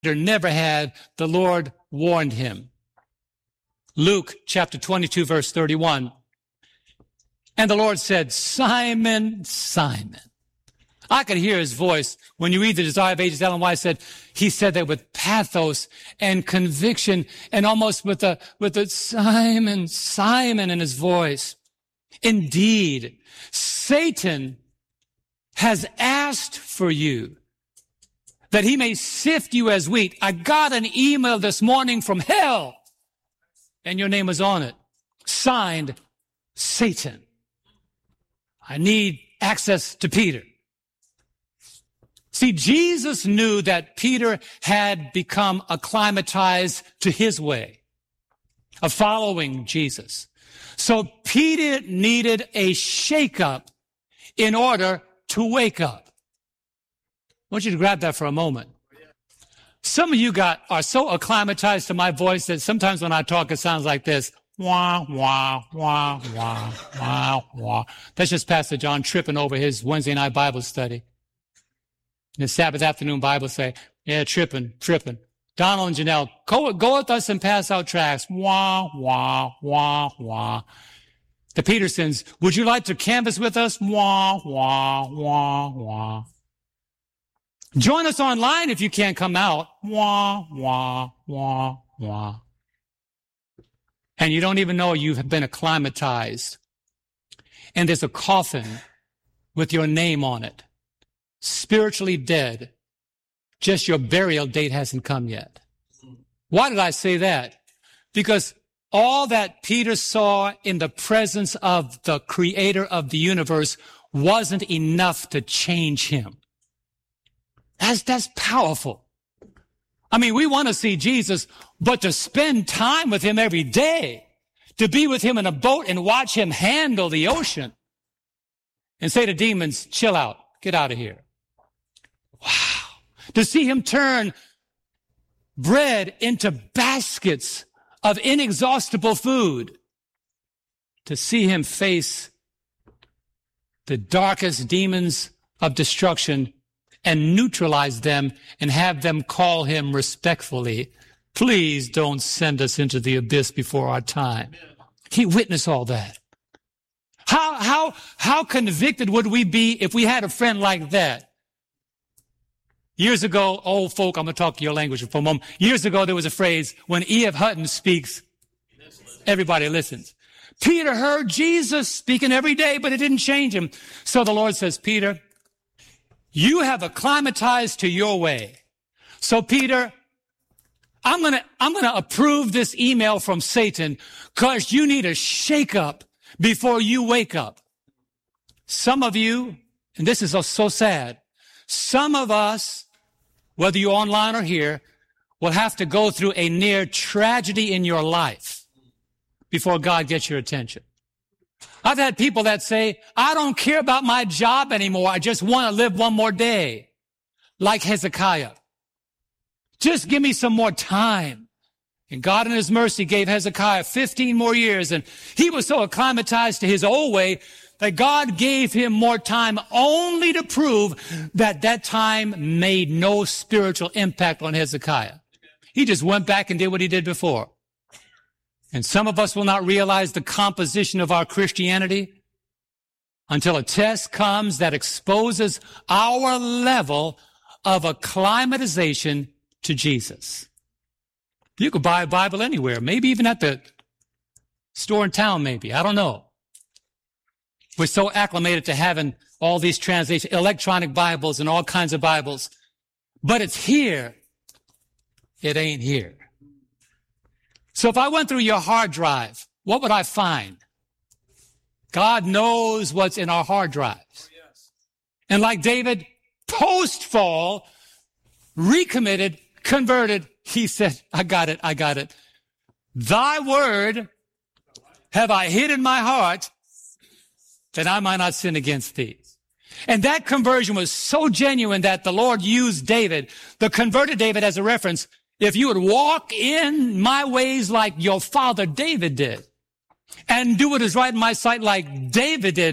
never had, the Lord warned him. Luke chapter 22, verse 31. And the Lord said, Simon, Simon. I could hear his voice when you read The Desire of Ages. Ellen White said, he said that with pathos and conviction and almost with a Simon, Simon in his voice. Indeed, Satan has asked for you that he may sift you as wheat. I got an email this morning from hell, and your name was on it. Signed, Satan. I need access to Peter. See, Jesus knew that Peter had become acclimatized to his way of following Jesus. So Peter needed a shake-up in order to wake up. I want you to grab that for a moment. Some of you are so acclimatized to my voice that sometimes when I talk, it sounds like this. Wah, wah, wah, wah, wah, wah. That's just Pastor John tripping over his Wednesday night Bible study. In the Sabbath afternoon Bible say, yeah, tripping. Donald and Janelle, go with us and pass out tracts. Wah, wah, wah, wah. The Petersons, would you like to canvass with us? Wah, wah, wah, wah. Join us online if you can't come out. Wah, wah, wah, wah. And you don't even know you've been acclimatized. And there's a coffin with your name on it. Spiritually dead. Just your burial date hasn't come yet. Why did I say that? Because all that Peter saw in the presence of the creator of the universe wasn't enough to change him. That's powerful. I mean, we want to see Jesus, but to spend time with him every day, to be with him in a boat and watch him handle the ocean and say to demons, chill out, get out of here. Wow. To see him turn bread into baskets of inexhaustible food. To see him face the darkest demons of destruction and neutralize them and have them call him respectfully, please don't send us into the abyss before our time. He witnessed all that. How convicted would we be if we had a friend like that? Years ago, old folk, I'm going to talk your language for a moment. Years ago, there was a phrase, when E.F. Hutton speaks, everybody listens. Peter heard Jesus speaking every day, but it didn't change him. So the Lord says, Peter, you have acclimatized to your way. So Peter, I'm going to approve this email from Satan because you need a shake up before you wake up. Some of you, and this is so sad, some of us, whether you're online or here, will have to go through a near tragedy in your life before God gets your attention. I've had people that say, I don't care about my job anymore. I just want to live one more day. Like Hezekiah. Just give me some more time. And God in his mercy gave Hezekiah 15 more years. And he was so acclimatized to his old way that God gave him more time only to prove that that time made no spiritual impact on Hezekiah. He just went back and did what he did before. And some of us will not realize the composition of our Christianity until a test comes that exposes our level of acclimatization to Jesus. You could buy a Bible anywhere, maybe even at the store in town, maybe. I don't know. We're so acclimated to having all these translations, electronic Bibles and all kinds of Bibles. But it's here. It ain't here. So if I went through your hard drive, what would I find? God knows what's in our hard drives. And like David, post-fall, recommitted, converted, he said, I got it. Thy word have I hid in my heart that I might not sin against thee. And that conversion was so genuine that the Lord used David, the converted David, as a reference. If you would walk in my ways like your father David did and do what is right in my sight like David did,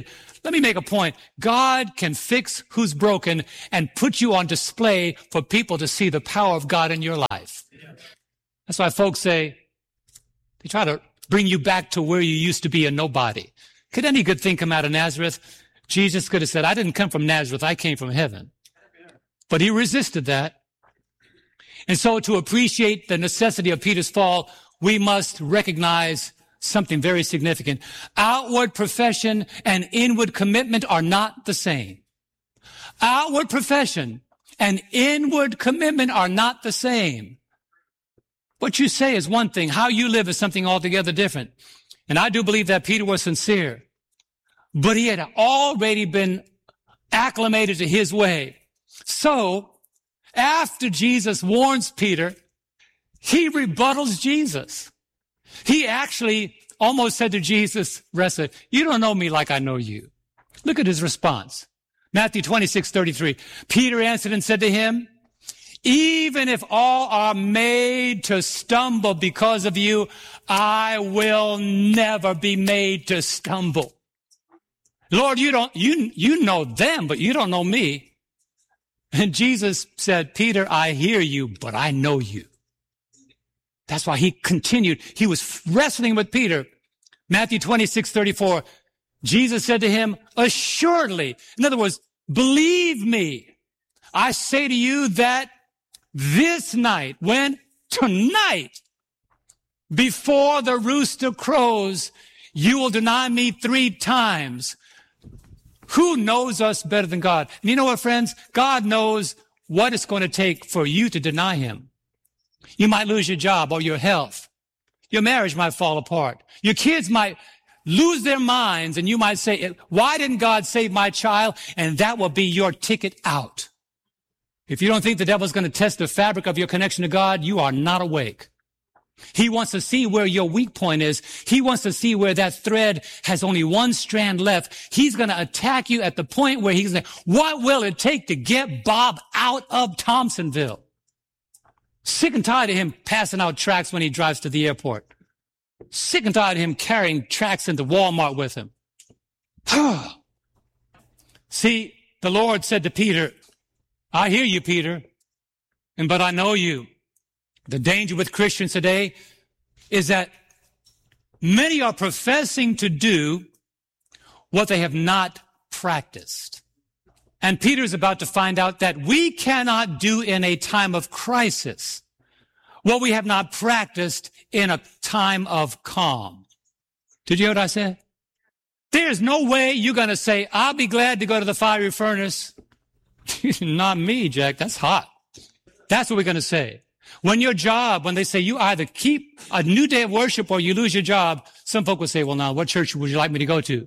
Let me make a point. God can fix who's broken and put you on display for people to see the power of God in your life. That's why folks say, they try to bring you back to where you used to be a nobody. Could any good thing come out of Nazareth? Jesus could have said, I didn't come from Nazareth, I came from heaven. But he resisted that. And so to appreciate the necessity of Peter's fall, we must recognize something very significant. Outward profession and inward commitment are not the same. Outward profession and inward commitment are not the same. What you say is one thing. How you live is something altogether different. And I do believe that Peter was sincere. But he had already been acclimated to his way. So, after Jesus warns Peter, he rebuttals Jesus. He actually almost said to Jesus, you don't know me like I know you. Look at his response. Matthew 26:33. Peter answered and said to him, even if all are made to stumble because of you, I will never be made to stumble. Lord, you know them, but you don't know me. And Jesus said, Peter, I hear you, but I know you. That's why he continued. He was wrestling with Peter. Matthew 26:34. Jesus said to him, assuredly, in other words, believe me, I say to you that this night, tonight, before the rooster crows, you will deny me 3 times. Who knows us better than God? And you know what, friends? God knows what it's going to take for you to deny him. You might lose your job or your health. Your marriage might fall apart. Your kids might lose their minds, and you might say, why didn't God save my child? And that will be your ticket out. If you don't think the devil's going to test the fabric of your connection to God, you are not awake. He wants to see where your weak point is. He wants to see where that thread has only one strand left. He's going to attack you at the point where he's going to say, what will it take to get Bob out of Thompsonville? Sick and tired of him passing out tracts when he drives to the airport. Sick and tired of him carrying tracts into Walmart with him. See, the Lord said to Peter, I hear you, Peter, but I know you. The danger with Christians today is that many are professing to do what they have not practiced. And Peter is about to find out that we cannot do in a time of crisis what we have not practiced in a time of calm. Did you hear what I said? There's no way you're going to say, I'll be glad to go to the fiery furnace. Not me, Jack. That's hot. That's what we're going to say. When they say you either keep a new day of worship or you lose your job, some folk will say, well, now, what church would you like me to go to?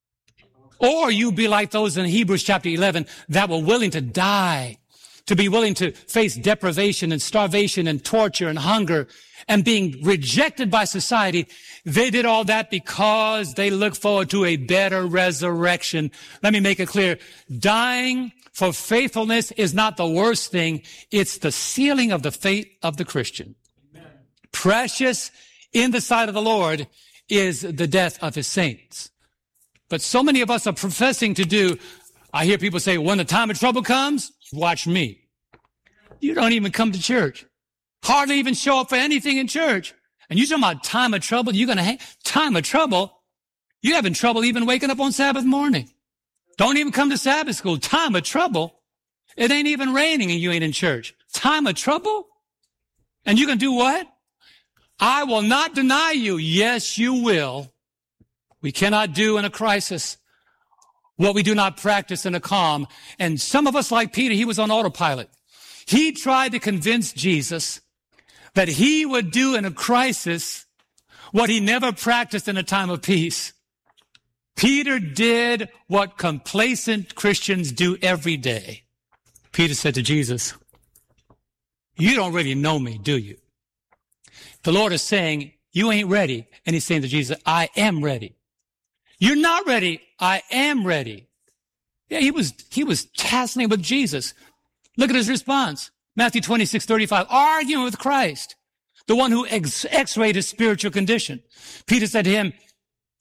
Or you be like those in Hebrews chapter 11 that were willing to die, to be willing to face deprivation and starvation and torture and hunger and being rejected by society. They did all that because they look forward to a better resurrection. Let me make it clear. Dying for faithfulness is not the worst thing. It's the sealing of the faith of the Christian. Amen. Precious in the sight of the Lord is the death of his saints. But so many of us are professing to do, I hear people say, when the time of trouble comes, watch me. You don't even come to church. Hardly even show up for anything in church. And you're talking about time of trouble? You're going to time of trouble? You're having trouble even waking up on Sabbath morning. Don't even come to Sabbath school. Time of trouble? It ain't even raining and you ain't in church. Time of trouble? And you can do what? I will not deny you. Yes, you will. We cannot do in a crisis what we do not practice in a calm. And some of us, like Peter, he was on autopilot. He tried to convince Jesus that he would do in a crisis what he never practiced in a time of peace. Peter did what complacent Christians do every day. Peter said to Jesus, you don't really know me, do you? The Lord is saying, you ain't ready. And he's saying to Jesus, I am ready. You're not ready. I am ready. Yeah, he was hassling with Jesus. Look at his response. Matthew 26:35, arguing with Christ, the one who x-rayed his spiritual condition. Peter said to him,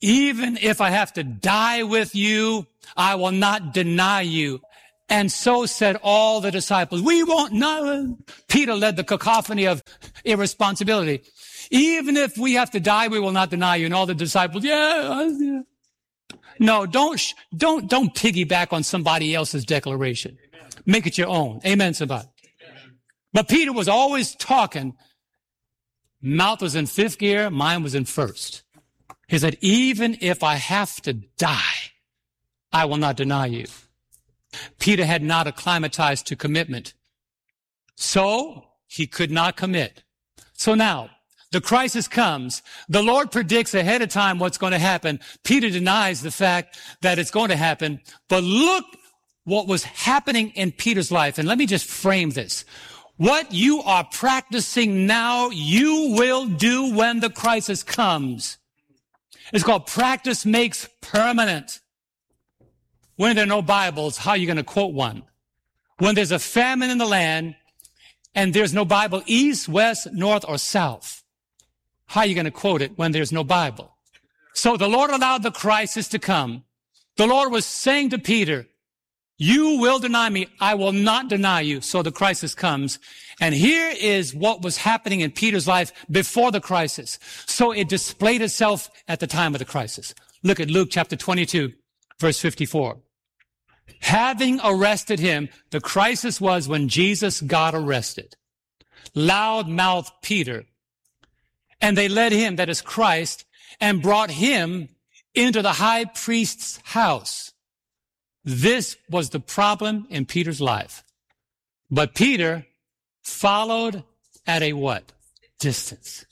even if I have to die with you, I will not deny you. And so said all the disciples. We won't know. Peter led the cacophony of irresponsibility. Even if we have to die, we will not deny you. And all the disciples, yeah. No, don't piggyback on somebody else's declaration. Amen. Make it your own. Amen, somebody. Amen. But Peter was always talking. Mouth was in fifth gear. Mine was in first. He said, even if I have to die, I will not deny you. Peter had not acclimatized to commitment. So he could not commit. So now, the crisis comes. The Lord predicts ahead of time what's going to happen. Peter denies the fact that it's going to happen. But look what was happening in Peter's life. And let me just frame this. What you are practicing now, you will do when the crisis comes. It's called practice makes permanent. When there are no Bibles, how are you going to quote one? When there's a famine in the land and there's no Bible east, west, north, or south, how are you going to quote it when there's no Bible? So the Lord allowed the crisis to come. The Lord was saying to Peter, you will deny me. I will not deny you. So the crisis comes. And here is what was happening in Peter's life before the crisis. So it displayed itself at the time of the crisis. Look at Luke chapter 22, verse 54. Having arrested him, the crisis was when Jesus got arrested. Loudmouth Peter. And they led him, that is Christ, and brought him into the high priest's house. This was the problem in Peter's life. But Peter followed at a what? Distance.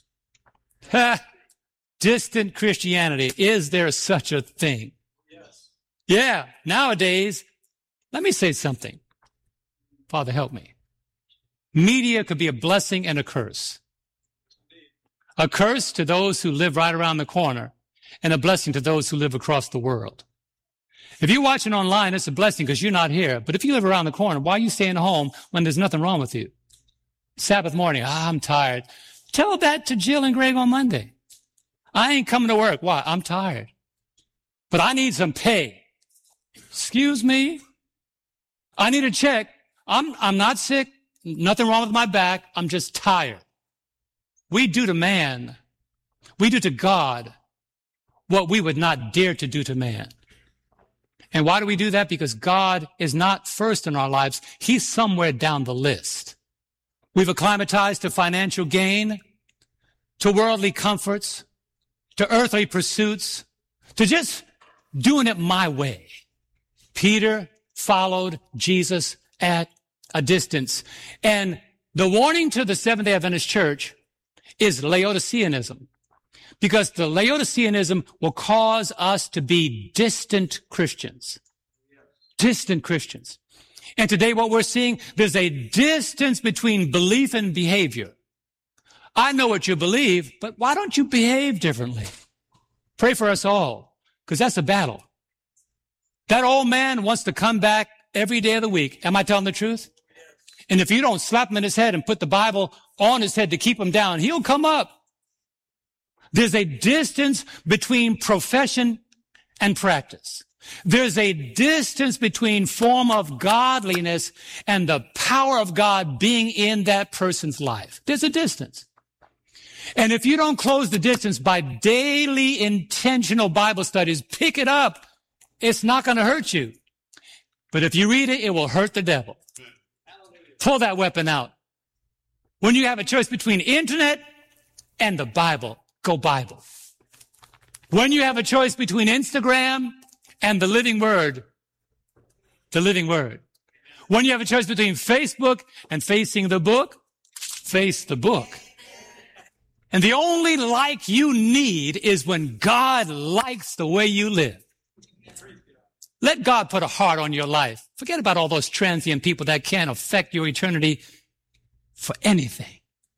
Distant Christianity. Is there such a thing? Yes. Yeah. Nowadays, let me say something. Father, help me. Media could be a blessing and a curse. A curse to those who live right around the corner and a blessing to those who live across the world. If you're watching online, it's a blessing because you're not here. But if you live around the corner, why are you staying home when there's nothing wrong with you? Sabbath morning, I'm tired. Tell that to Jill and Greg on Monday. I ain't coming to work. Why? I'm tired. But I need some pay. Excuse me? I need a check. I'm not sick. Nothing wrong with my back. I'm just tired. We do to man, we do to God what we would not dare to do to man. And why do we do that? Because God is not first in our lives. He's somewhere down the list. We've acclimatized to financial gain, to worldly comforts, to earthly pursuits, to just doing it my way. Peter followed Jesus at a distance. And the warning to the Seventh-day Adventist Church is Laodiceanism. Because the Laodiceanism will cause us to be distant Christians. Distant Christians. And today what we're seeing, there's a distance between belief and behavior. I know what you believe, but why don't you behave differently? Pray for us all, because that's a battle. That old man wants to come back every day of the week. Am I telling the truth? And if you don't slap him in his head and put the Bible on his head to keep him down, he'll come up. There's a distance between profession and practice. There's a distance between form of godliness and the power of God being in that person's life. There's a distance. And if you don't close the distance by daily intentional Bible studies, pick it up. It's not going to hurt you. But if you read it, it will hurt the devil. Pull that weapon out. When you have a choice between internet and the Bible, go Bible. When you have a choice between Instagram and the living word, the living word. When you have a choice between Facebook and facing the book, face the book. And the only like you need is when God likes the way you live. Let God put a heart on your life. Forget about all those transient people that can't affect your eternity for anything.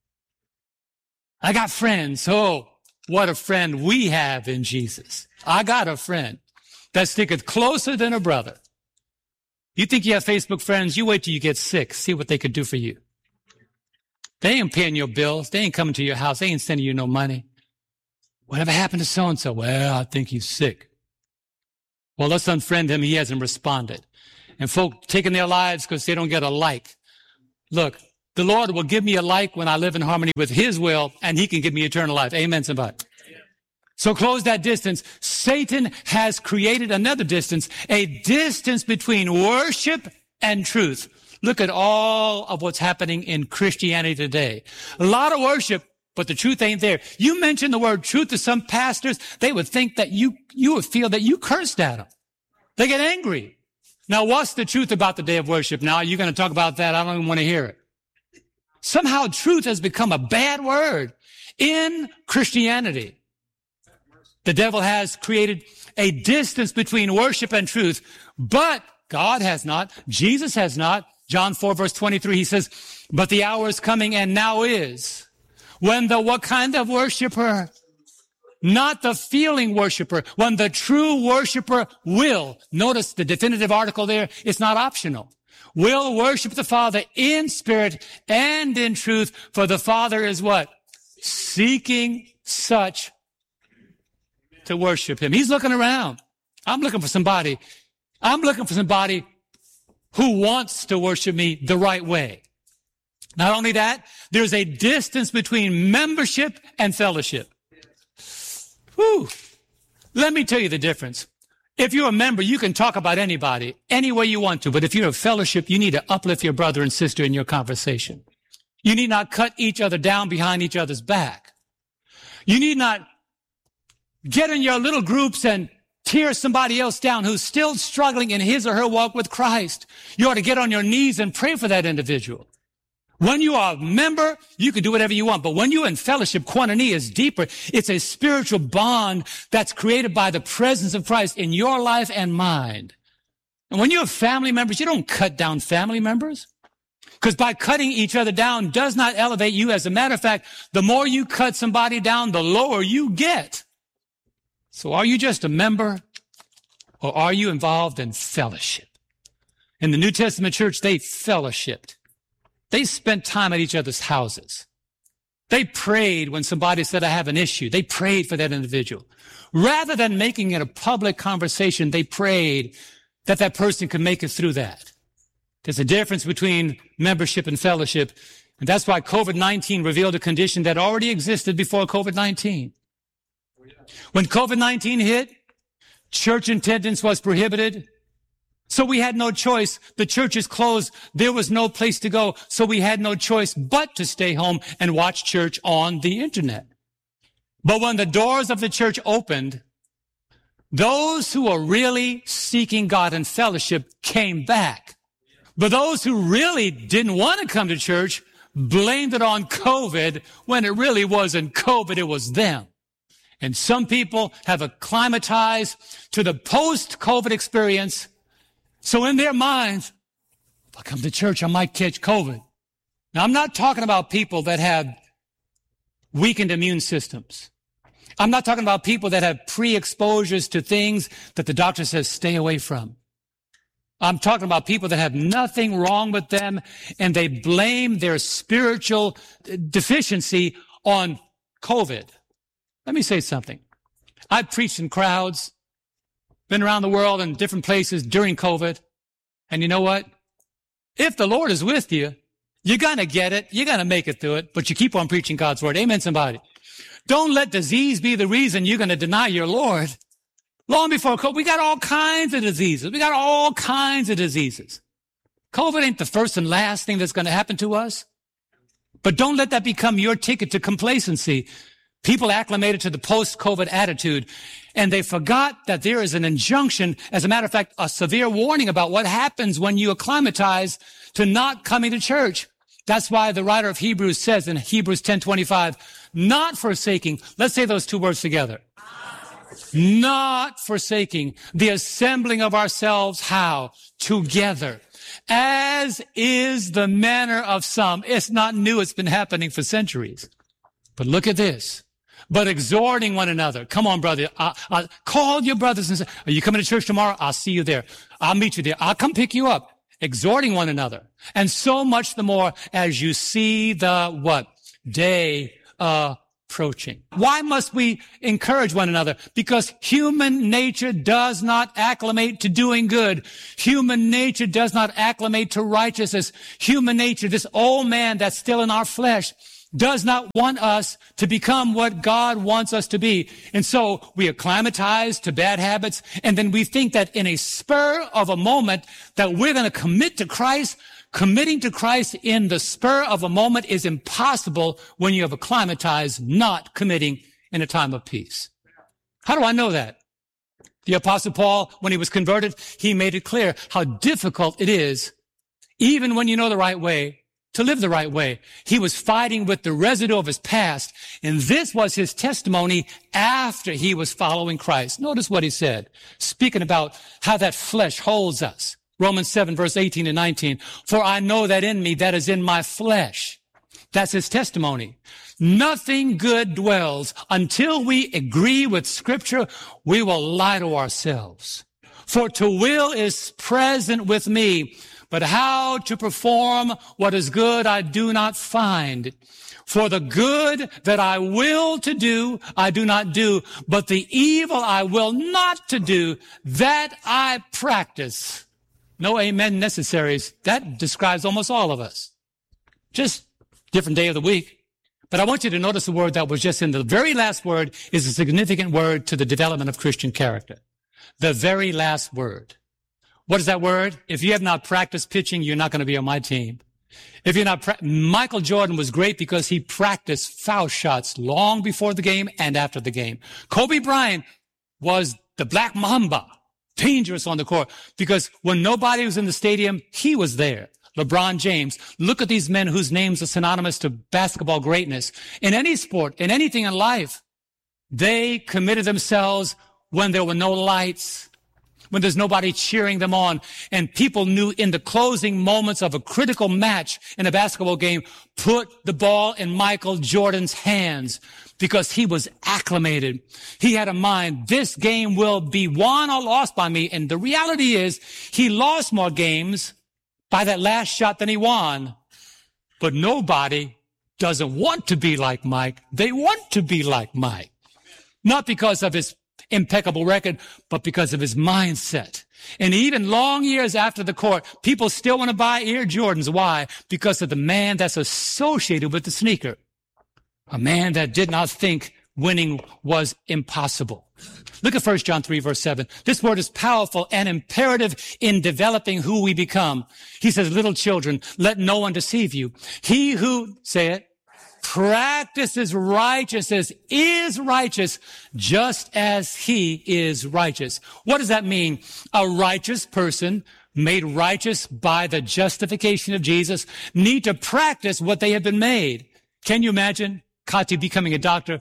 I got friends. Oh, what a friend we have in Jesus. I got a friend that sticketh closer than a brother. You think you have Facebook friends? You wait till you get sick. See what they could do for you. They ain't paying your bills. They ain't coming to your house. They ain't sending you no money. Whatever happened to so-and-so? Well, I think he's sick. Well, let's unfriend him. He hasn't responded. And folk taking their lives because they don't get a like. Look, the Lord will give me a like when I live in harmony with his will, and he can give me eternal life. Amen, somebody. So close that distance. Satan has created another distance, a distance between worship and truth. Look at all of what's happening in Christianity today. A lot of worship, but the truth ain't there. You mention the word truth to some pastors, they would think that you would feel that you cursed at them. They get angry. Now, what's the truth about the day of worship? Now, you're going to talk about that. I don't even want to hear it. Somehow truth has become a bad word in Christianity. The devil has created a distance between worship and truth, but God has not. Jesus has not. John 4, verse 23, he says, but the hour is coming and now is when the what kind of worshiper? Not the feeling worshiper. When the true worshiper will, notice the definitive article there, it's not optional, will worship the Father in spirit and in truth, for the Father is what? Seeking such to worship him. He's looking around. I'm looking for somebody who wants to worship me the right way. Not only that, there's a distance between membership and fellowship. Whew. Let me tell you the difference. If you're a member, you can talk about anybody any way you want to, but if you're a fellowship, you need to uplift your brother and sister in your conversation. You need not cut each other down behind each other's back. You need not get in your little groups and tear somebody else down who's still struggling in his or her walk with Christ. You ought to get on your knees and pray for that individual. When you are a member, you can do whatever you want. But when you're in fellowship, koinonia is deeper. It's a spiritual bond that's created by the presence of Christ in your life and mind. And when you have family members, you don't cut down family members. Because by cutting each other down does not elevate you. As a matter of fact, the more you cut somebody down, the lower you get. So are you just a member, or are you involved in fellowship? In the New Testament church, they fellowshipped. They spent time at each other's houses. They prayed when somebody said, I have an issue. They prayed for that individual. Rather than making it a public conversation, they prayed that that person could make it through that. There's a difference between membership and fellowship, and that's why COVID-19 revealed a condition that already existed before COVID-19. When COVID-19 hit, church attendance was prohibited. So we had no choice. The churches closed. There was no place to go. So we had no choice but to stay home and watch church on the internet. But when the doors of the church opened, those who were really seeking God in fellowship came back. But those who really didn't want to come to church blamed it on COVID when it really wasn't COVID, it was them. And some people have acclimatized to the post-COVID experience. So in their minds, if I come to church, I might catch COVID. Now, I'm not talking about people that have weakened immune systems. I'm not talking about people that have pre-exposures to things that the doctor says stay away from. I'm talking about people that have nothing wrong with them, and they blame their spiritual deficiency on COVID. Let me say something. I've preached in crowds, been around the world in different places during COVID. And you know what? If the Lord is with you, you're going to get it. You're going to make it through it. But you keep on preaching God's word. Amen, somebody. Don't let disease be the reason you're going to deny your Lord. Long before COVID, we got all kinds of diseases. We got all kinds of diseases. COVID ain't the first and last thing that's going to happen to us. But don't let that become your ticket to complacency. People acclimated to the post-COVID attitude, and they forgot that there is an injunction, as a matter of fact, a severe warning about what happens when you acclimatize to not coming to church. That's why the writer of Hebrews says in Hebrews 10:25, not forsaking, let's say those two words together. Not forsaking the assembling of ourselves, how? Together. As is the manner of some. It's not new. It's been happening for centuries. But look at this. But exhorting one another. Come on, brother. Call your brothers and say, are you coming to church tomorrow? I'll see you there. I'll meet you there. I'll come pick you up. Exhorting one another. And so much the more as you see the what? Day approaching. Why must we encourage one another? Because human nature does not acclimate to doing good. Human nature does not acclimate to righteousness. Human nature, this old man that's still in our flesh, does not want us to become what God wants us to be. And so we acclimatize to bad habits, and then we think that in a spur of a moment that we're going to commit to Christ. Committing to Christ in the spur of a moment is impossible when you have acclimatized, not committing in a time of peace. How do I know that? The Apostle Paul, when he was converted, he made it clear how difficult it is, even when you know the right way, to live the right way. He was fighting with the residue of his past, and this was his testimony after he was following Christ. Notice what he said, speaking about how that flesh holds us. Romans 7, verse 18 and 19. For I know that in me, that is in my flesh. That's his testimony. Nothing good dwells. Until we agree with Scripture, we will lie to ourselves. For to will is present with me, but how to perform what is good I do not find. For the good that I will to do, I do not do, but the evil I will not to do, that I practice. No amen necessaries. That describes almost all of us. Just different day of the week. But I want you to notice the word that was just in the very last word is a significant word to the development of Christian character. The very last word. What is that word? If you have not practiced pitching, you're not going to be on my team. If you're not, Michael Jordan was great because he practiced foul shots long before the game and after the game. Kobe Bryant was the Black Mamba. Dangerous on the court because when nobody was in the stadium, he was there. LeBron James. Look at these men whose names are synonymous to basketball greatness. In any sport, in anything in life, they committed themselves when there were no lights, when there's nobody cheering them on. And people knew in the closing moments of a critical match in a basketball game, put the ball in Michael Jordan's hands. Because he was acclimated. He had a mind, this game will be won or lost by me. And the reality is, he lost more games by that last shot than he won. But nobody doesn't want to be like Mike. They want to be like Mike. Not because of his impeccable record, but because of his mindset. And even long years after the court, people still want to buy Air Jordans. Why? Because of the man that's associated with the sneaker. A man that did not think winning was impossible. Look at 1 John 3, verse 7. This word is powerful and imperative in developing who we become. He says, little children, let no one deceive you. He who, say it, practices righteousness is righteous just as he is righteous. What does that mean? A righteous person made righteous by the justification of Jesus need to practice what they have been made. Can you imagine Kati becoming a doctor?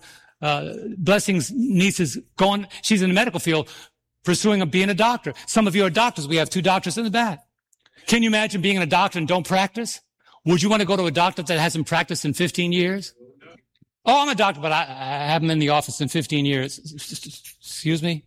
Blessing's niece is going, she's in the medical field, pursuing being a doctor. Some of you are doctors. We have 2 doctors in the back. Can you imagine being a doctor and don't practice? Would you want to go to a doctor that hasn't practiced in 15 years? Oh, I'm a doctor, but I haven't been in the office in 15 years. Excuse me?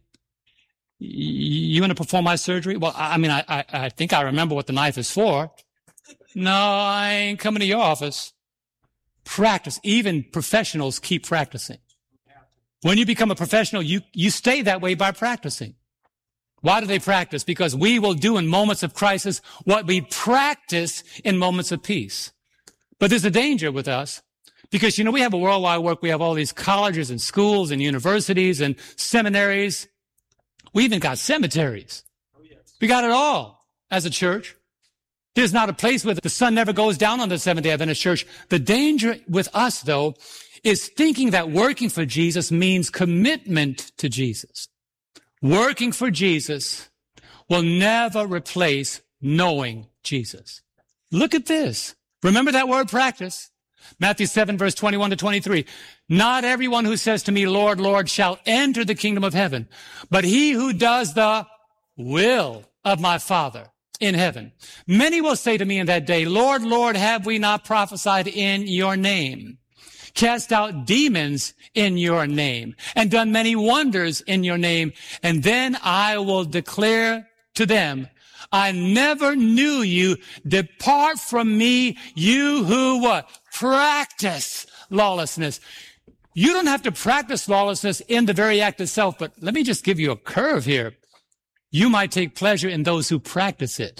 You want to perform my surgery? Well, I think I remember what the knife is for. No, I ain't coming to your office. Practice. Even professionals keep practicing. When you become a professional, you stay that way by practicing. Why do they practice? Because we will do in moments of crisis what we practice in moments of peace. But there's a danger with us because, we have a worldwide work. We have all these colleges and schools and universities and seminaries. We even got cemeteries. We got it all as a church. There's not a place where the sun never goes down on the Seventh-day Adventist church. The danger with us, though, is thinking that working for Jesus means commitment to Jesus. Working for Jesus will never replace knowing Jesus. Look at this. Remember that word practice. Matthew 7, verse 21 to 23. Not everyone who says to me, Lord, Lord, shall enter the kingdom of heaven, but he who does the will of my Father in heaven. Many will say to me in that day, Lord, Lord, have we not prophesied in your name, cast out demons in your name, and done many wonders in your name? And then I will declare to them, I never knew you. Depart from me, you who what? Practice lawlessness. You don't have to practice lawlessness in the very act itself, but let me just give you a curve here. You might take pleasure in those who practice it.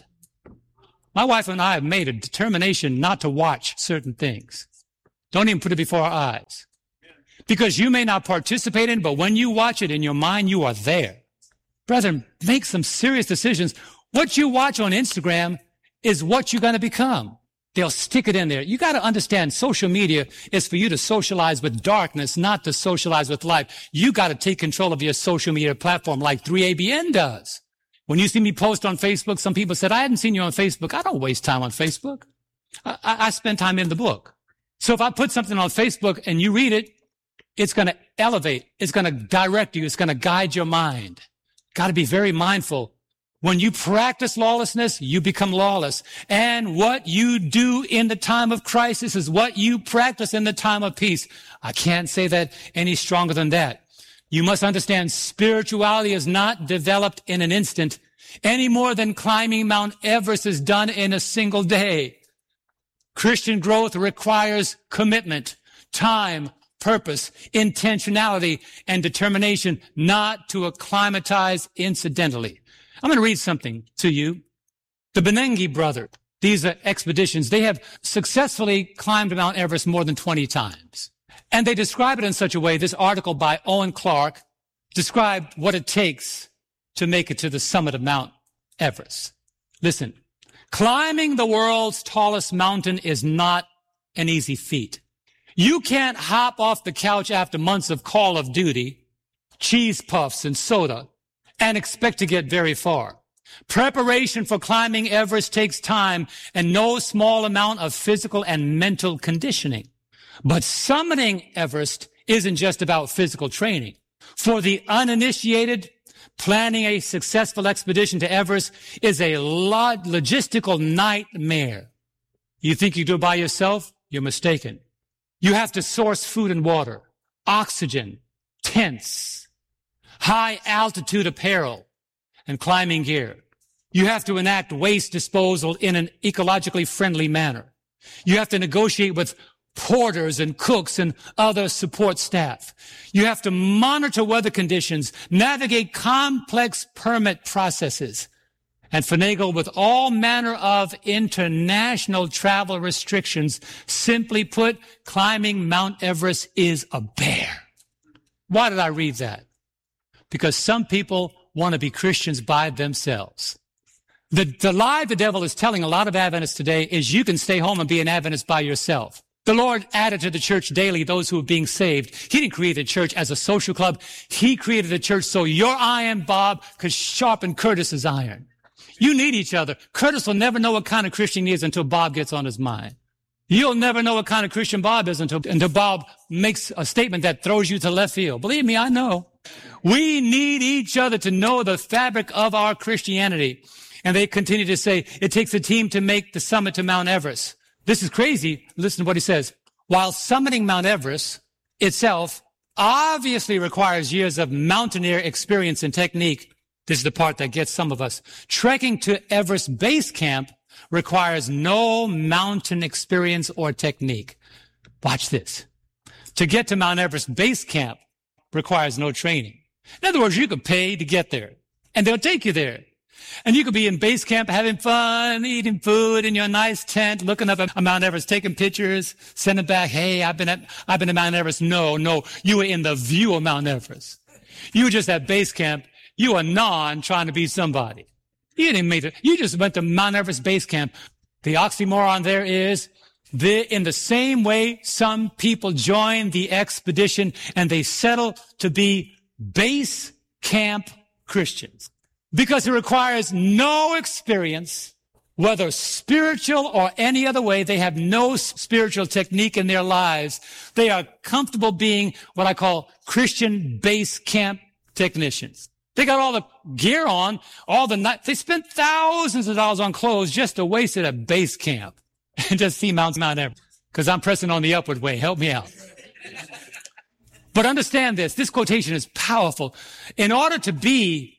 My wife and I have made a determination not to watch certain things. Don't even put it before our eyes. Because you may not participate in it, but when you watch it in your mind, you are there. Brethren, make some serious decisions. What you watch on Instagram is what you're going to become. They'll stick it in there. You got to understand social media is for you to socialize with darkness, not to socialize with light. You got to take control of your social media platform like 3ABN does. When you see me post on Facebook, some people said, I hadn't seen you on Facebook. I don't waste time on Facebook. I spend time in the book. So if I put something on Facebook and you read it, it's going to elevate. It's going to direct you. It's going to guide your mind. Got to be very mindful. When you practice lawlessness, you become lawless. And what you do in the time of crisis is what you practice in the time of peace. I can't say that any stronger than that. You must understand spirituality is not developed in an instant any more than climbing Mount Everest is done in a single day. Christian growth requires commitment, time, purpose, intentionality, and determination not to acclimatize incidentally. I'm going to read something to you. The Benengi brothers, these are expeditions, they have successfully climbed Mount Everest more than 20 times. And they describe it in such a way, this article by Owen Clark described what it takes to make it to the summit of Mount Everest. Listen, climbing the world's tallest mountain is not an easy feat. You can't hop off the couch after months of Call of Duty, cheese puffs, and soda and expect to get very far. Preparation for climbing Everest takes time and no small amount of physical and mental conditioning. But summiting Everest isn't just about physical training. For the uninitiated, planning a successful expedition to Everest is a logistical nightmare. You think you do it by yourself? You're mistaken. You have to source food and water, oxygen, tents, high altitude apparel, and climbing gear. You have to enact waste disposal in an ecologically friendly manner. You have to negotiate with porters and cooks and other support staff. You have to monitor weather conditions, navigate complex permit processes, and finagle with all manner of international travel restrictions. Simply put, climbing Mount Everest is a bear. Why did I read that? Because some people want to be Christians by themselves. The lie the devil is telling a lot of Adventists today is you can stay home and be an Adventist by yourself. The Lord added to the church daily those who are being saved. He didn't create the church as a social club. He created the church so your iron, Bob, could sharpen Curtis's iron. You need each other. Curtis will never know what kind of Christian he is until Bob gets on his mind. You'll never know what kind of Christian Bob is until Bob makes a statement that throws you to left field. Believe me, I know. We need each other to know the fabric of our Christianity. And they continue to say, it takes a team to make the summit to Mount Everest. This is crazy. Listen to what he says. While summiting Mount Everest itself obviously requires years of mountaineer experience and technique, this is the part that gets some of us. Trekking to Everest Base Camp requires no mountain experience or technique. Watch this. To get to Mount Everest Base Camp requires no training. In other words, you could pay to get there, and they'll take you there. And you could be in base camp having fun, eating food in your nice tent, looking up at Mount Everest, taking pictures, sending back, hey, I've been to Mount Everest. No, you were in the view of Mount Everest. You were just at base camp. You are trying to be somebody. You didn't make it. You just went to Mount Everest Base Camp. The oxymoron there is, in the same way some people join the expedition and they settle to be base camp Christians. Because it requires no experience, whether spiritual or any other way. They have no spiritual technique in their lives. They are comfortable being what I call Christian base camp technicians. They got all the gear on, they spent thousands of dollars on clothes just to waste it at base camp and just see Mount Everest. Because I'm pressing on the upward way. Help me out. But understand this quotation is powerful. In order to be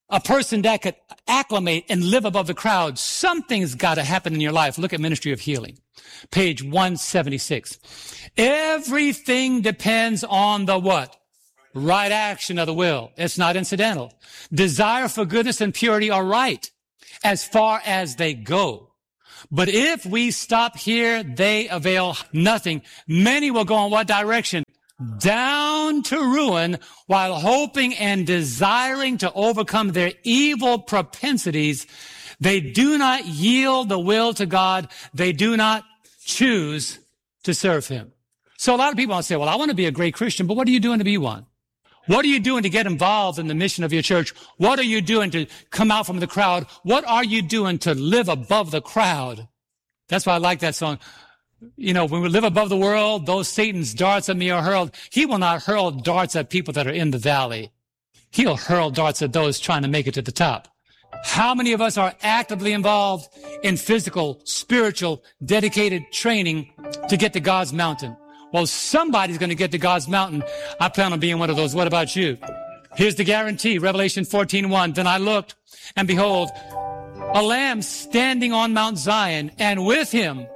a person that could acclimate and live above the crowd, something's got to happen in your life. Look at Ministry of Healing, page 176. Everything depends on the what? Right action of the will. It's not incidental. Desire for goodness and purity are right as far as they go. But if we stop here, they avail nothing. Many will go in what direction? Down to ruin, while hoping and desiring to overcome their evil propensities. They do not yield the will to God. They do not choose to serve him. So a lot of people want to say, well, I want to be a great Christian, but what are you doing to be one? What are you doing to get involved in the mission of your church? What are you doing to come out from the crowd? What are you doing to live above the crowd? That's why I like that song. You know, when we live above the world, those Satan's darts at me are hurled. He will not hurl darts at people that are in the valley. He'll hurl darts at those trying to make it to the top. How many of us are actively involved in physical, spiritual, dedicated training to get to God's mountain? Well, somebody's going to get to God's mountain. I plan on being one of those. What about you? Here's the guarantee. Revelation 14:1. Then I looked, and behold, a lamb standing on Mount Zion, and with him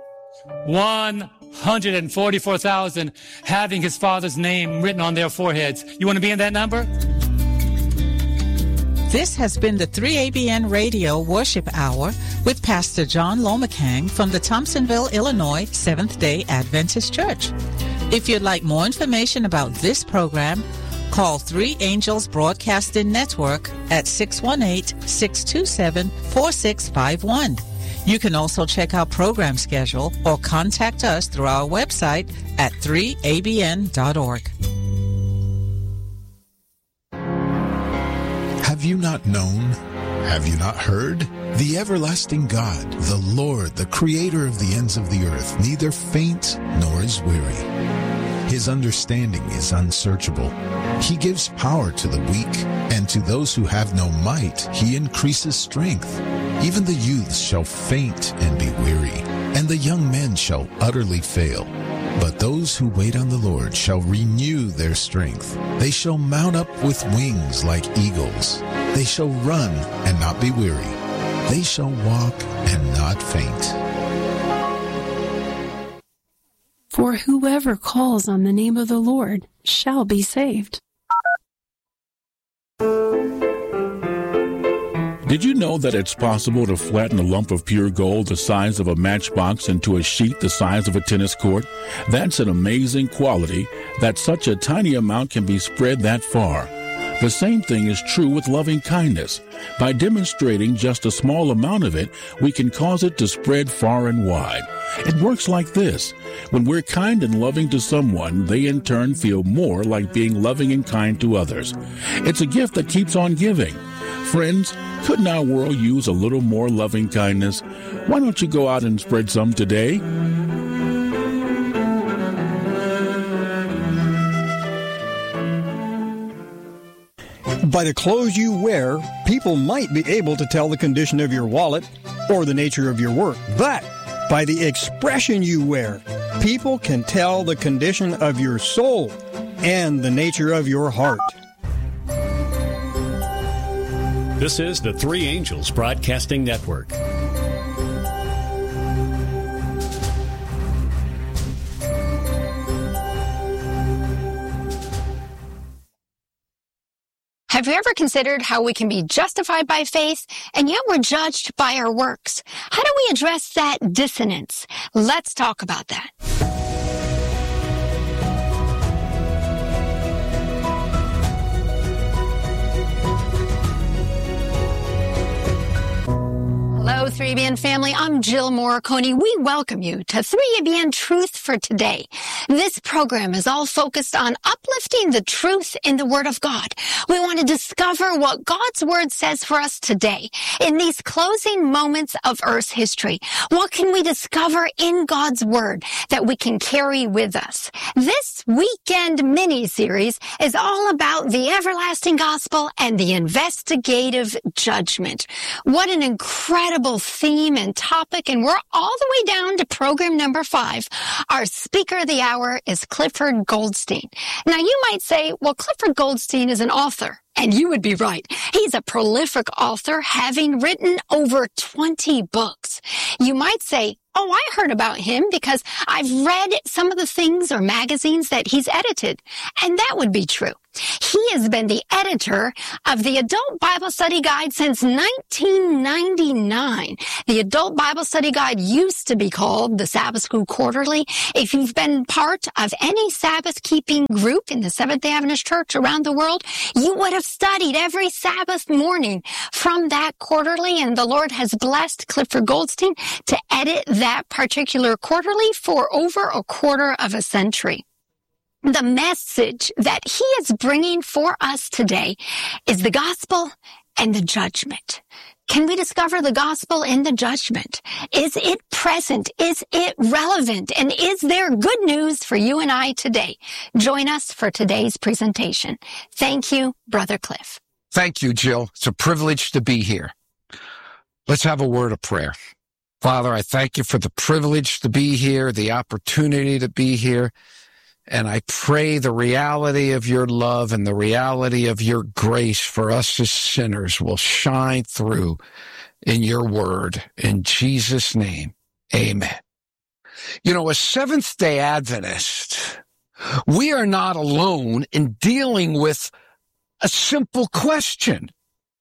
144,000 having his Father's name written on their foreheads. You want to be in that number? This has been the 3ABN Radio Worship Hour with Pastor John Lomacang from the Thompsonville, Illinois Seventh-day Adventist Church. If you'd like more information about this program, call 3 Angels Broadcasting Network at 618-627-4651. You can also check our program schedule or contact us through our website at 3abn.org. Have you not known? Have you not heard? The everlasting God, the Lord, the creator of the ends of the earth, neither faints nor is weary. His understanding is unsearchable. He gives power to the weak, and to those who have no might, he increases strength. Even the youths shall faint and be weary, and the young men shall utterly fail. But those who wait on the Lord shall renew their strength. They shall mount up with wings like eagles. They shall run and not be weary. They shall walk and not faint. For whoever calls on the name of the Lord shall be saved. Did you know that it's possible to flatten a lump of pure gold the size of a matchbox into a sheet the size of a tennis court? That's an amazing quality that such a tiny amount can be spread that far. The same thing is true with loving kindness. By demonstrating just a small amount of it, we can cause it to spread far and wide. It works like this. When we're kind and loving to someone, they in turn feel more like being loving and kind to others. It's a gift that keeps on giving. Friends, couldn't our world use a little more loving kindness? Why don't you go out and spread some today? By the clothes you wear, people might be able to tell the condition of your wallet or the nature of your work. But by the expression you wear, people can tell the condition of your soul and the nature of your heart. This is the 3 Angels Broadcasting Network. Have you ever considered how we can be justified by faith and yet we're judged by our works? How do we address that dissonance? Let's talk about that. Hello, 3ABN family. I'm Jill Morricone. We welcome you to 3ABN Truth for Today. This program is all focused on uplifting the truth in the Word of God. We want to discover what God's Word says for us today in these closing moments of Earth's history. What can we discover in God's Word that we can carry with us? This weekend mini-series is all about the everlasting gospel and the investigative judgment. What an incredible theme and topic, and we're all the way down to program number 5. Our speaker of the hour is Clifford Goldstein. Now, you might say, well, Clifford Goldstein is an author. And you would be right. He's a prolific author, having written over 20 books. You might say, oh, I heard about him because I've read some of the things or magazines that he's edited. And that would be true. He has been the editor of the Adult Bible Study Guide since 1999. The Adult Bible Study Guide used to be called the Sabbath School Quarterly. If you've been part of any Sabbath-keeping group in the Seventh-day Adventist Church around the world, you would have studied every Sabbath morning from that quarterly, and the Lord has blessed Clifford Goldstein to edit that particular quarterly for over a quarter of a century. The message that he is bringing for us today is the gospel and the judgment. Can we discover the gospel in the judgment? Is it present? Is it relevant? And is there good news for you and I today? Join us for today's presentation. Thank you, Brother Cliff. Thank you, Jill. It's a privilege to be here. Let's have a word of prayer. Father, I thank you for the privilege to be here, the opportunity to be here. And I pray the reality of your love and the reality of your grace for us as sinners will shine through in your word. In Jesus' name, amen. You know, as Seventh-day Adventist, we are not alone in dealing with a simple question.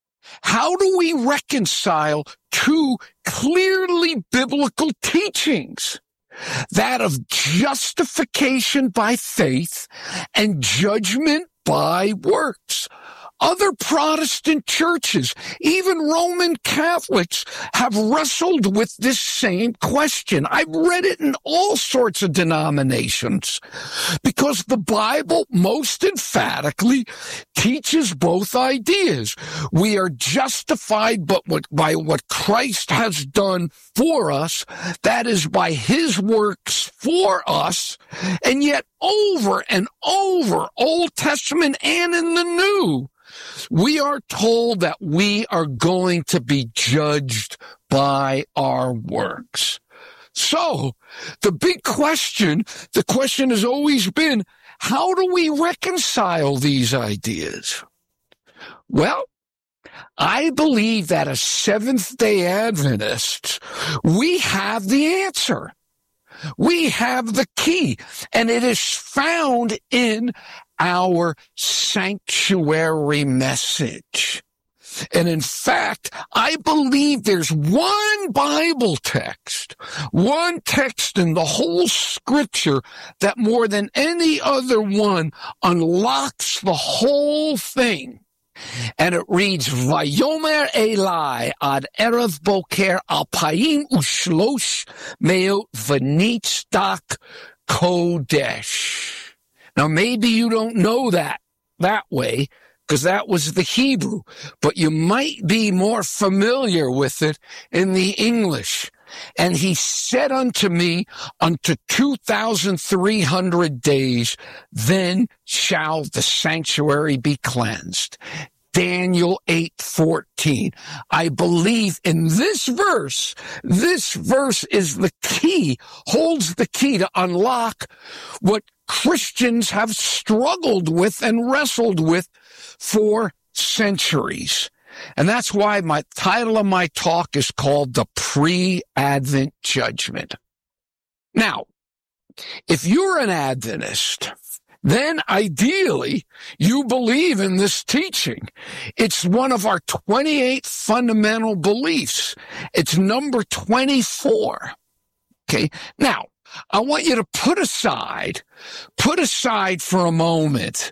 How do we reconcile two clearly biblical teachings? That of justification by faith and judgment by works. Other Protestant churches, even Roman Catholics, have wrestled with this same question. I've read it in all sorts of denominations because the Bible most emphatically teaches both ideas. We are justified by what Christ has done for us, that is by his works for us, and yet over and over, Old Testament and in the New, we are told that we are going to be judged by our works. So, the question has always been, how do we reconcile these ideas? Well, I believe that as Seventh-day Adventists, we have the answer. We have the key, and it is found in our sanctuary message. And in fact, I believe there's one Bible text, one text in the whole scripture that more than any other one unlocks the whole thing. And it reads, Vayomer Eli ad erev boker alpayim ushlosh meot v'nitzdak kodesh. Now, maybe you don't know that way, because that was the Hebrew, but you might be more familiar with it in the English. And he said unto me, unto 2,300 days, then shall the sanctuary be cleansed. Daniel 8:14. I believe in this verse is the key, holds the key to unlock what Christians have struggled with and wrestled with for centuries. And that's why my title of my talk is called The Pre-Advent Judgment. Now, if you're an Adventist, then ideally you believe in this teaching. It's one of our 28 fundamental beliefs. It's number 24. Okay. Now, I want you to put aside for a moment,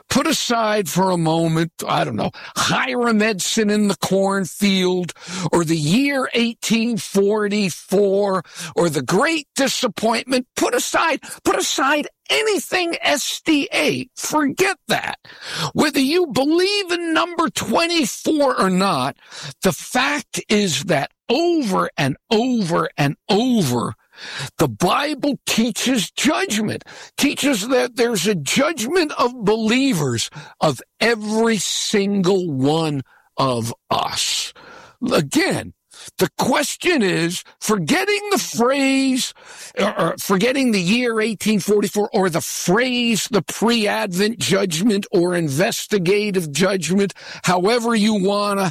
I don't know, Hiram Edson in the cornfield, or the year 1844, or the Great Disappointment. Put aside anything SDA. Forget that. Whether you believe in number 24 or not, the fact is that over and over and over, the Bible teaches judgment, teaches that there's a judgment of believers, of every single one of us. Again, The question is, forgetting the phrase, or forgetting the year 1844, or the phrase, the pre-Advent judgment or investigative judgment, whatever you wanna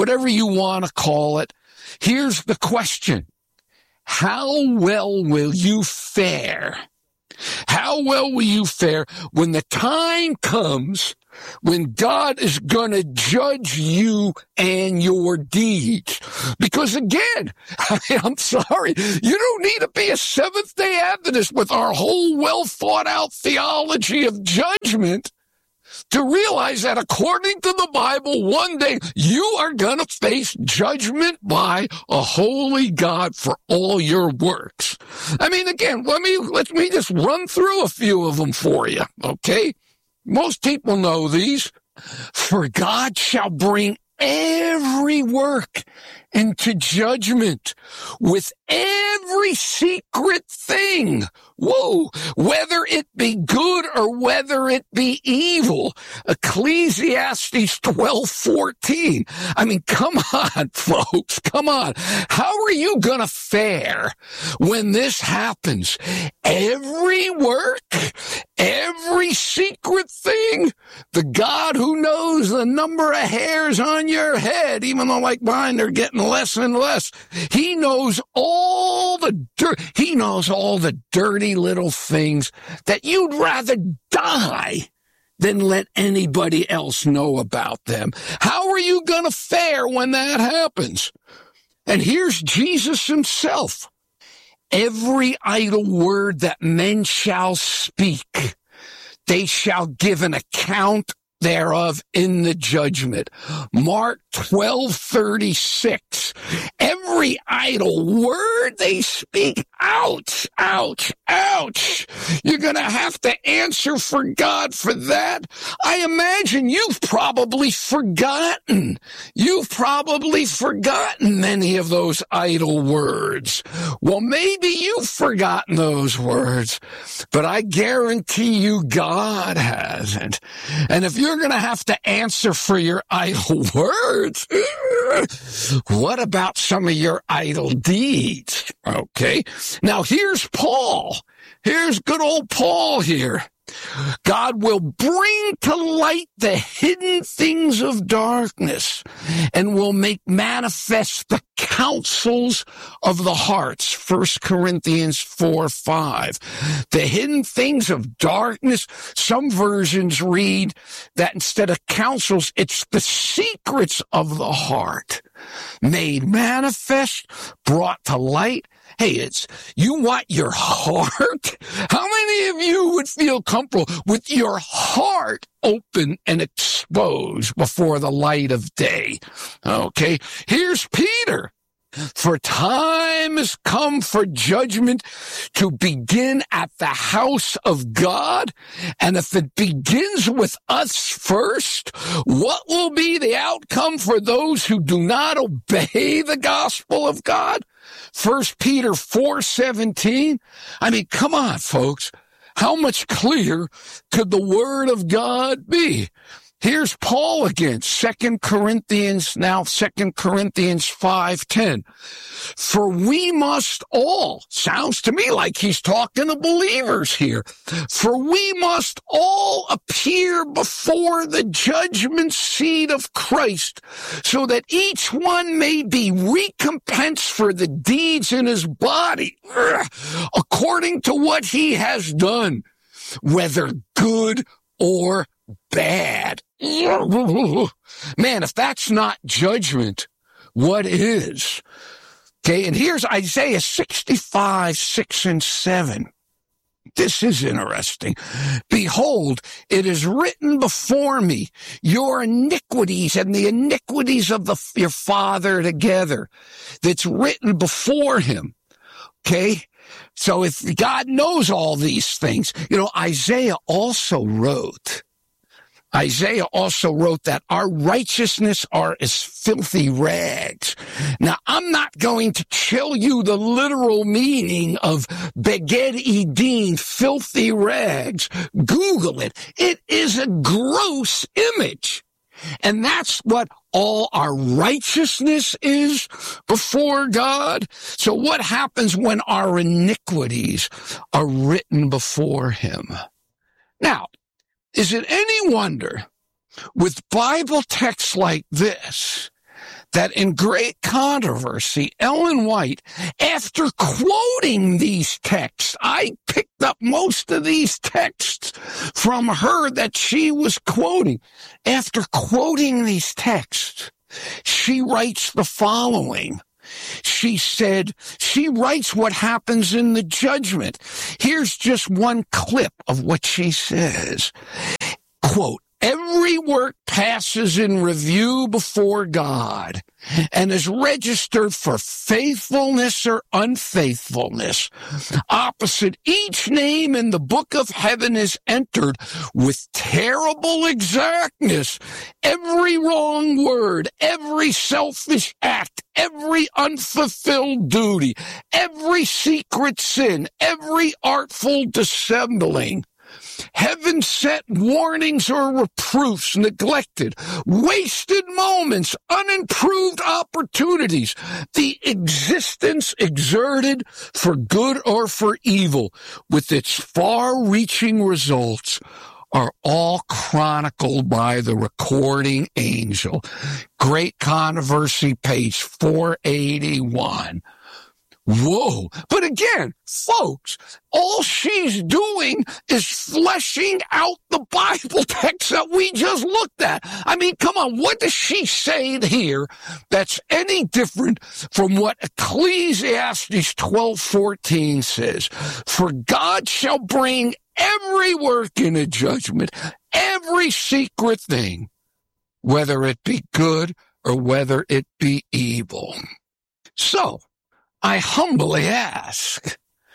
call it, here's the question. How well will you fare? How well will you fare when the time comes when God is going to judge you and your deeds? Because again, I'm sorry, you don't need to be a Seventh-day Adventist with our whole well-thought-out theology of judgment to realize that according to the Bible, one day you are going to face judgment by a holy God for all your works. I mean, again, let me just run through a few of them for you, okay? Most people know these. For God shall bring every work into judgment with every secret thing. Whoa, whether it be good or whether it be evil. Ecclesiastes 12:14. I mean, come on, folks, come on. How are you going to fare when this happens? Every work, every secret thing, the God who knows the number of hairs on your head, even though like mine, they're getting less and less. He knows all the dirt. He knows all the dirty little things that you'd rather die than let anybody else know about them. How are you going to fare when that happens? And here's Jesus himself. Every idle word that men shall speak, they shall give an account thereof in the judgment. Mark 12:36. Every idle word they speak, ouch, ouch, ouch. You're going to have to answer for God for that. I imagine you've probably forgotten. You've probably forgotten many of those idle words. Well, maybe you've forgotten those words, but I guarantee you God hasn't. And if you're going to have to answer for your idle words, what about some of your idle deeds? Okay. Now here's Paul. Here's good old Paul here. God will bring to light the hidden things of darkness and will make manifest the counsels of the hearts. 1 Corinthians 4:5. The hidden things of darkness. Some versions read that instead of counsels, it's the secrets of the heart. Made manifest, brought to light. Hey, it's, you want your heart? How many of you would feel comfortable with your heart open and exposed before the light of day? Okay, here's Peter. For time has come for judgment to begin at the house of God. And if it begins with us first, what will be the outcome for those who do not obey the gospel of God? 1 Peter 4:17. I mean, come on, folks. How much clearer could the word of God be? Here's Paul again, 2 Corinthians 5:10. For we must all, sounds to me like he's talking to believers here, for we must all appear before the judgment seat of Christ, so that each one may be recompensed for the deeds in his body, according to what he has done, whether good or bad. Man, if that's not judgment, what is? Okay, and here's Isaiah 65:6-7. This is interesting. Behold, it is written before me, your iniquities and the iniquities of your father together. That's written before him. Okay? So if God knows all these things, Isaiah also wrote that our righteousness are as filthy rags. Now, I'm not going to tell you the literal meaning of Beged Edin, filthy rags. Google it. It is a gross image. And that's what all our righteousness is before God? So what happens when our iniquities are written before him? Now, is it any wonder with Bible texts like this that in Great Controversy, Ellen White, after quoting these texts, I picked up most of these texts from her that she was quoting. After quoting these texts, she writes the following. She said, she writes what happens in the judgment. Here's just one clip of what she says. Quote, every work passes in review before God and is registered for faithfulness or unfaithfulness. Opposite each name in the book of heaven is entered with terrible exactness. Every wrong word, every selfish act, every unfulfilled duty, every secret sin, every artful dissembling. Heaven set warnings or reproofs neglected, wasted moments, unimproved opportunities, the existence exerted for good or for evil, with its far-reaching results, are all chronicled by the recording angel. Great Controversy, page 481. Whoa. But again, folks, all she's doing is fleshing out the Bible text that we just looked at. I mean, come on, what does she say here that's any different from what Ecclesiastes 12:14 says? For God shall bring every work into judgment, every secret thing, whether it be good or whether it be evil. So, I humbly ask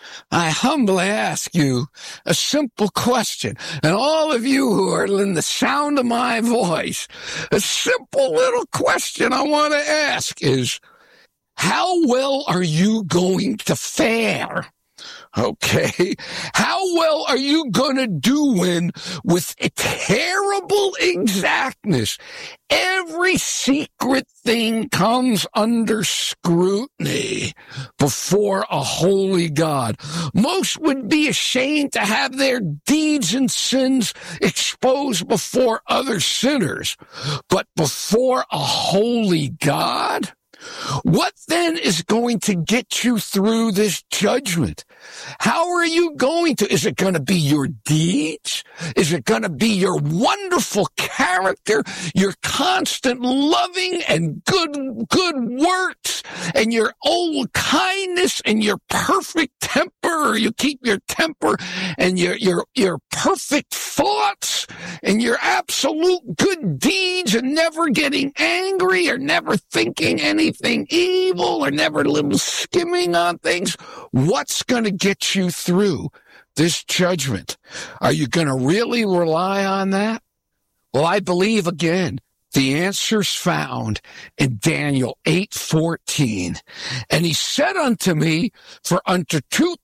you a simple question. And all of you who are in the sound of my voice, a simple little question I want to ask is, how well are you going to fare? Okay, how well are you going to do when, with a terrible exactness, every secret thing comes under scrutiny before a holy God? Most would be ashamed to have their deeds and sins exposed before other sinners, but before a holy God? What then is going to get you through this judgment? How are you going to? Is it going to be your deeds? Is it going to be your wonderful character, your constant loving and good works, and your old kindness and your perfect temper, or you keep your temper and your perfect thoughts and your absolute good deeds and never getting angry or never thinking anything evil or never a little skimming on things? What's going to get you through this judgment? Are you going to really rely on that? Well, I believe, again, the answer's found in Daniel 8:14. And he said unto me, for unto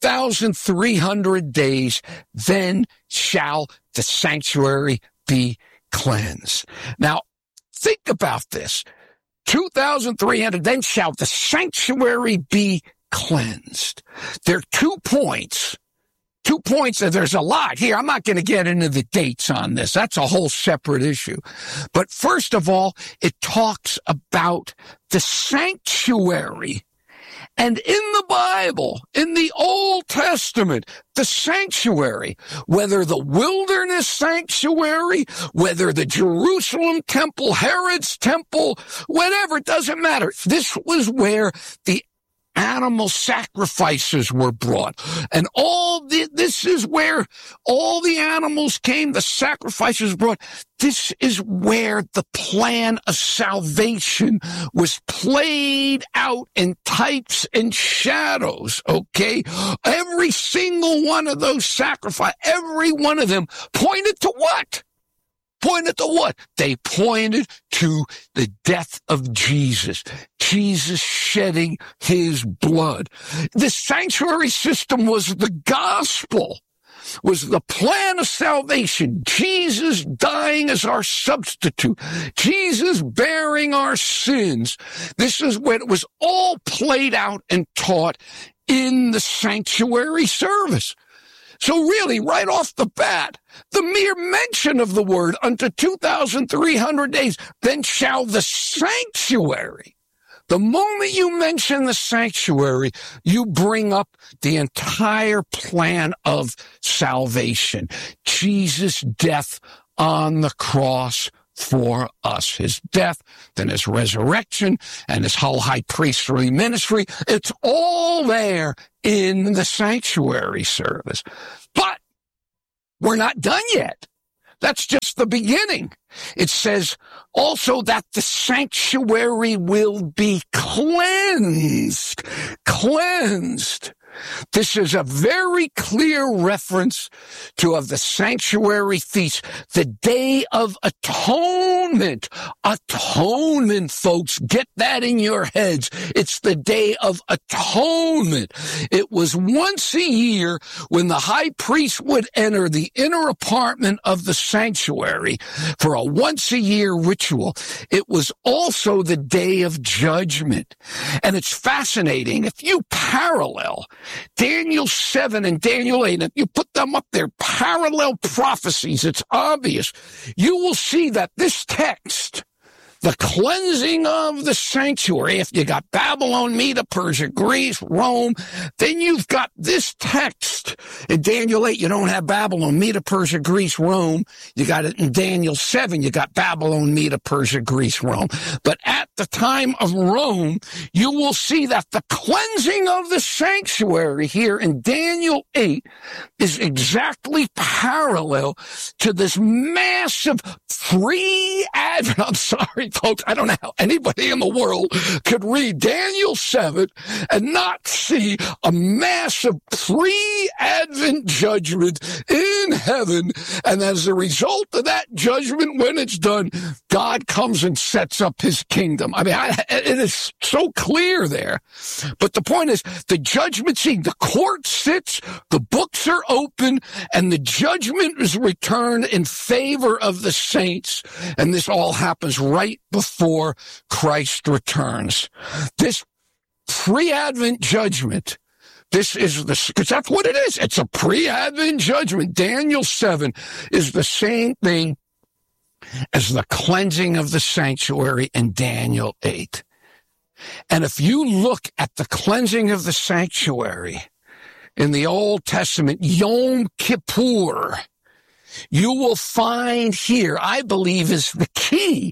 2,300 days, then shall the sanctuary be cleansed. Now, think about this. 2,300, then shall the sanctuary be cleansed. There are 2 points. 2 points, and there's a lot here. I'm not going to get into the dates on this. That's a whole separate issue. But first of all, it talks about the sanctuary. And in the Bible, in the Old Testament, the sanctuary, whether the wilderness sanctuary, whether the Jerusalem temple, Herod's temple, whatever, it doesn't matter. This was where the animal sacrifices were brought. And this is where all the animals came, the sacrifices brought. This is where the plan of salvation was played out in types and shadows, okay? Every single one of those sacrifices, every one of them pointed to what? Pointed to what? They pointed to the death of Jesus. Jesus shedding his blood. The sanctuary system was the gospel. was the plan of salvation. Jesus dying as our substitute. Jesus bearing our sins. This is when it was all played out and taught in the sanctuary service. So really, right off the bat, the mere mention of the word unto 2,300 days, then shall the sanctuary. The moment you mention the sanctuary, you bring up the entire plan of salvation. Jesus' death on the cross for us. His death, then his resurrection, and his whole high priestly ministry. It's all there in the sanctuary service. But we're not done yet. That's just the beginning. It says also that the sanctuary will be cleansed. Cleansed. This is a very clear reference to of the sanctuary feast, the Day of Atonement. Atonement, folks. Get that in your heads. It's the Day of Atonement. It was once a year when the high priest would enter the inner apartment of the sanctuary for a once-a-year ritual. It was also the Day of Judgment. And it's fascinating. If you parallel Daniel 7 and Daniel 8, if you put them up there, parallel prophecies, it's obvious. You will see that this text, the cleansing of the sanctuary, if you got Babylon, Media, Persia, Greece, Rome, then you've got this text. In Daniel 8, you don't have Babylon, Media, Persia, Greece, Rome. You got it in Daniel 7, you got Babylon, Media, Persia, Greece, Rome. But at the time of Rome, you will see that the cleansing of the sanctuary here in Daniel 8 is exactly parallel to this massive pre-Advent. I'm sorry, folks, I don't know how anybody in the world could read Daniel 7 and not see a massive pre-Advent judgment in heaven. And as a result of that judgment, when it's done, God comes and sets up his kingdom. I mean, it is so clear there. But the point is, the judgment scene, the court sits, the books are open, and the judgment is returned in favor of the saints. And this all happens right before Christ returns. This pre-Advent judgment, this is because that's what it is. It's a pre-Advent judgment. Daniel 7 is the same thing as the cleansing of the sanctuary in Daniel 8. And if you look at the cleansing of the sanctuary in the Old Testament, Yom Kippur, you will find here, I believe, is the key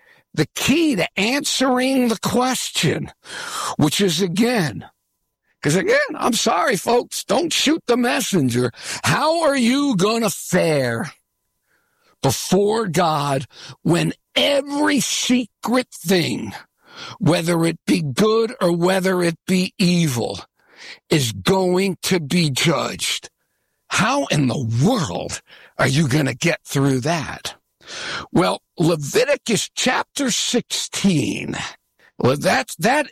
to answering the question, which is again, because again, I'm sorry, folks, don't shoot the messenger. How are you going to fare before God when every secret thing, whether it be good or whether it be evil, is going to be judged? How in the world are you going to get through that? Well, Leviticus chapter 16, well, that's the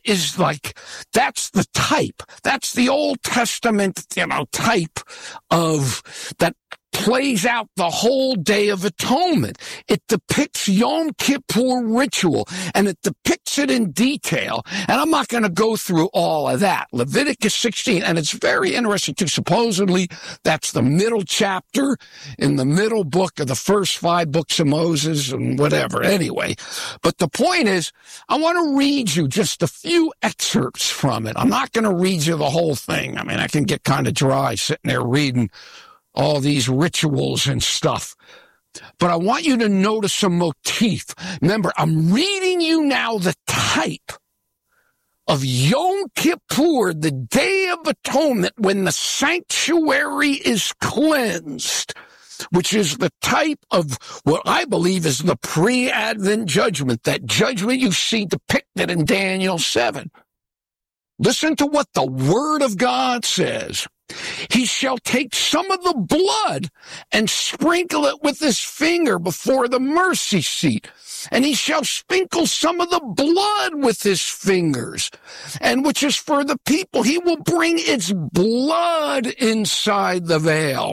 type. That's the Old Testament, type of that plays out the whole Day of Atonement. It depicts Yom Kippur ritual, and it depicts it in detail. And I'm not going to go through all of that. Leviticus 16, and it's very interesting too. Supposedly, that's the middle chapter in the middle book of the first 5 books of Moses and whatever. Anyway, but the point is, I want to read you just a few excerpts from it. I'm not going to read you the whole thing. I mean, I can get kind of dry sitting there reading all these rituals and stuff. But I want you to notice a motif. Remember, I'm reading you now the type of Yom Kippur, the Day of Atonement, when the sanctuary is cleansed, which is the type of what I believe is the pre-Advent judgment, that judgment you see depicted in Daniel 7. Listen to what the Word of God says. He shall take some of the blood and sprinkle it with his finger before the mercy seat. And he shall sprinkle some of the blood with his fingers, and which is for the people. He will bring its blood inside the veil.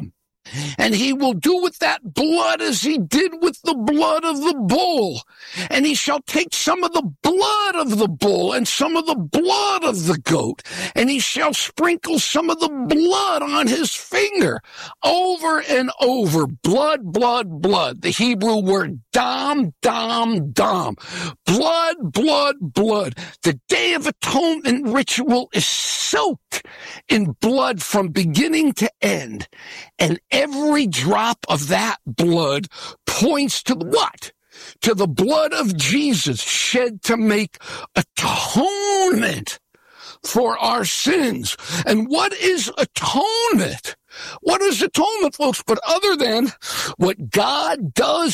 And he will do with that blood as he did with the blood of the bull. And he shall take some of the blood of the bull and some of the blood of the goat, and he shall sprinkle some of the blood on his finger over and over. Blood, blood, blood. The Hebrew word dam, dam, dam. Blood, blood, blood. The Day of Atonement ritual is soaked in blood from beginning to end. And every drop of that blood points to what? To the blood of Jesus shed to make atonement for our sins. And what is atonement? What is atonement, folks? But other than what God does